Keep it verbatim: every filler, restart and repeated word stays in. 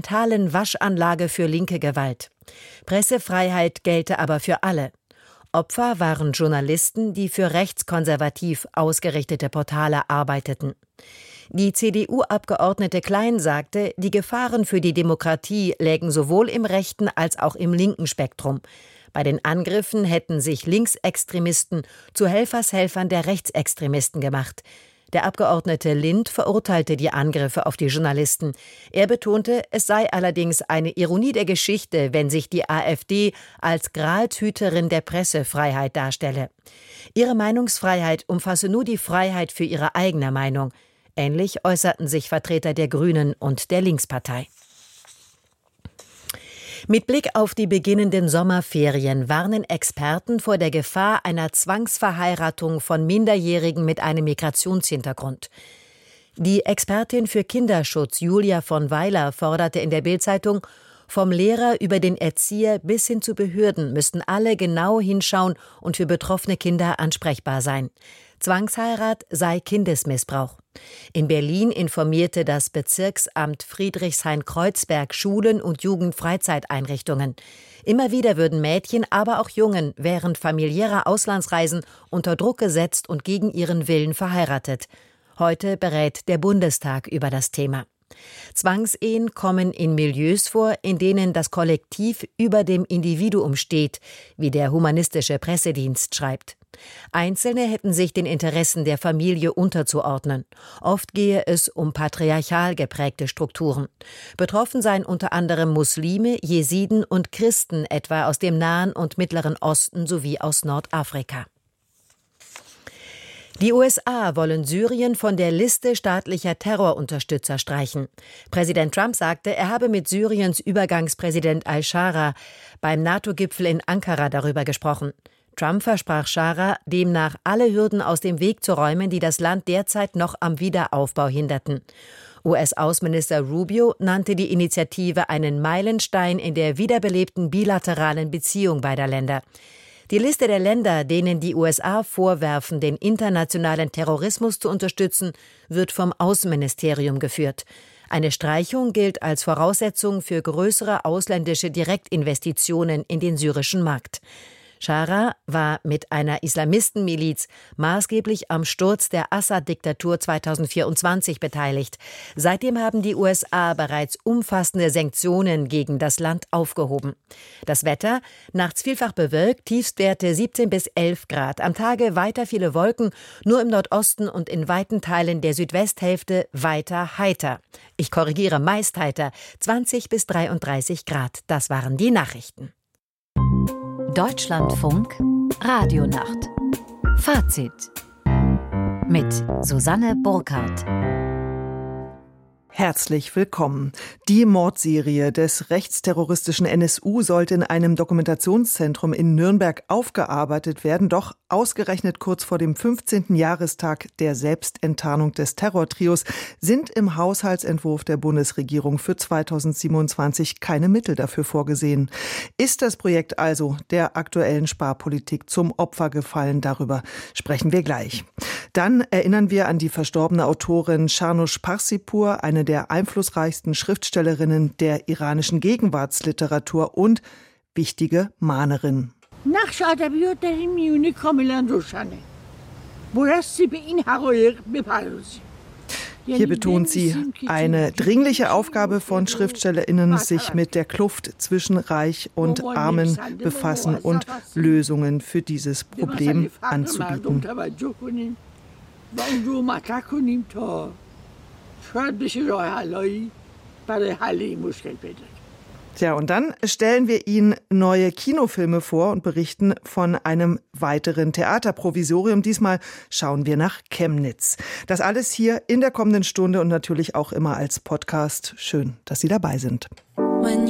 mentalen Waschanlage für linke Gewalt. Pressefreiheit gelte aber für alle. Opfer waren Journalisten, die für rechtskonservativ ausgerichtete Portale arbeiteten. Die C D U-Abgeordnete Klein sagte, die Gefahren für die Demokratie lägen sowohl im rechten als auch im linken Spektrum. Bei den Angriffen hätten sich Linksextremisten zu Helfershelfern der Rechtsextremisten gemacht. Der Abgeordnete Lind verurteilte die Angriffe auf die Journalisten. Er betonte, es sei allerdings eine Ironie der Geschichte, wenn sich die AfD als Gralshüterin der Pressefreiheit darstelle. Ihre Meinungsfreiheit umfasse nur die Freiheit für ihre eigene Meinung. Ähnlich äußerten sich Vertreter der Grünen und der Linkspartei. Mit Blick auf die beginnenden Sommerferien warnen Experten vor der Gefahr einer Zwangsverheiratung von Minderjährigen mit einem Migrationshintergrund. Die Expertin für Kinderschutz Julia von Weiler forderte in der Bild-Zeitung, vom Lehrer über den Erzieher bis hin zu Behörden müssten alle genau hinschauen und für betroffene Kinder ansprechbar sein. Zwangsheirat sei Kindesmissbrauch. In Berlin informierte das Bezirksamt Friedrichshain-Kreuzberg Schulen und Jugendfreizeiteinrichtungen. Immer wieder würden Mädchen, aber auch Jungen während familiärer Auslandsreisen unter Druck gesetzt und gegen ihren Willen verheiratet. Heute berät der Bundestag über das Thema. Zwangsehen kommen in Milieus vor, in denen das Kollektiv über dem Individuum steht, wie der humanistische Pressedienst schreibt. Einzelne hätten sich den Interessen der Familie unterzuordnen. Oft gehe es um patriarchal geprägte Strukturen. Betroffen seien unter anderem Muslime, Jesiden und Christen, etwa aus dem Nahen und Mittleren Osten sowie aus Nordafrika. Die U S A wollen Syrien von der Liste staatlicher Terrorunterstützer streichen. Präsident Trump sagte, er habe mit Syriens Übergangspräsident al-Shara beim NATO-Gipfel in Ankara darüber gesprochen. Trump versprach Shara, demnach alle Hürden aus dem Weg zu räumen, die das Land derzeit noch am Wiederaufbau hinderten. U S-Außenminister Rubio nannte die Initiative einen Meilenstein in der wiederbelebten bilateralen Beziehung beider Länder. Die Liste der Länder, denen die U S A vorwerfen, den internationalen Terrorismus zu unterstützen, wird vom Außenministerium geführt. Eine Streichung gilt als Voraussetzung für größere ausländische Direktinvestitionen in den syrischen Markt. Shara war mit einer Islamistenmiliz maßgeblich am Sturz der Assad-Diktatur zweitausendvierundzwanzig beteiligt. Seitdem haben die U S A bereits umfassende Sanktionen gegen das Land aufgehoben. Das Wetter: nachts vielfach bewölkt, Tiefstwerte siebzehn bis elf Grad. Am Tage weiter viele Wolken, nur im Nordosten und in weiten Teilen der Südwesthälfte weiter heiter. Ich korrigiere, meist heiter, zwanzig bis dreiunddreißig Grad. Das waren die Nachrichten. Deutschlandfunk Radionacht. Fazit mit Susanne Burkhardt. Herzlich willkommen. Die Mordserie des rechtsterroristischen N S U sollte in einem Dokumentationszentrum in Nürnberg aufgearbeitet werden, doch ausgerechnet kurz vor dem fünfzehnten Jahrestag der Selbstenttarnung des Terrortrios sind im Haushaltsentwurf der Bundesregierung für zweitausendsiebenundzwanzig keine Mittel dafür vorgesehen. Ist das Projekt also der aktuellen Sparpolitik zum Opfer gefallen? Darüber sprechen wir gleich. Dann erinnern wir an die verstorbene Autorin Shahrnush Parsipur, eine der einflussreichsten Schriftstellerinnen der iranischen Gegenwartsliteratur und wichtige Mahnerin. نقش ادبیات در این میونه کاملا روشنه. بایستی به این حقایق بپردازیم. Hier betont sie, eine dringliche Aufgabe von SchriftstellerInnen, sich mit der Kluft zwischen Reich und Armen befassen und Lösungen für dieses Problem anzubieten. Tja, und dann stellen wir Ihnen neue Kinofilme vor und berichten von einem weiteren Theaterprovisorium. Diesmal schauen wir nach Chemnitz. Das alles hier in der kommenden Stunde und natürlich auch immer als Podcast. Schön, dass Sie dabei sind.